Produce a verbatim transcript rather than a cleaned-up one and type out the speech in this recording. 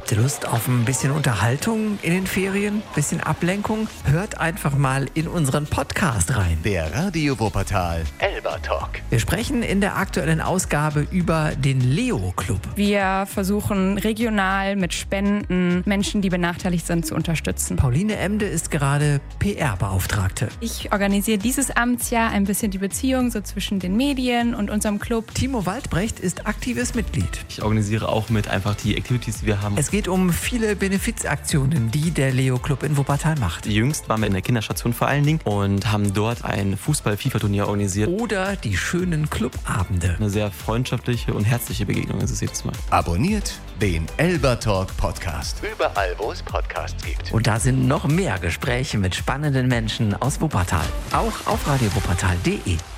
Habt ihr Lust auf ein bisschen Unterhaltung in den Ferien? Bisschen Ablenkung? Hört einfach mal in unseren Podcast rein. Der Radio Wuppertal Elba Talk. Wir sprechen in der aktuellen Ausgabe über den Leo Club. Wir versuchen regional mit Spenden Menschen, die benachteiligt sind, zu unterstützen. Pauline Emde ist gerade P R-Beauftragte. Ich organisiere dieses Amtsjahr ein bisschen die Beziehung so zwischen den Medien und unserem Club. Timo Waldbrecht ist aktives Mitglied. Ich organisiere auch mit einfach die Activities, die wir haben. Es geht um viele Benefizaktionen, die der Leo Club in Wuppertal macht. Jüngst waren wir in der Kinderstation vor allen Dingen und haben dort ein Fußball-FIFA-Turnier organisiert. Oder die schönen Clubabende. Eine sehr freundschaftliche und herzliche Begegnung ist es jedes Mal. Abonniert den Elba Talk Podcast. Überall, wo es Podcasts gibt. Und da sind noch mehr Gespräche mit spannenden Menschen aus Wuppertal. Auch auf radio wuppertal punkt de.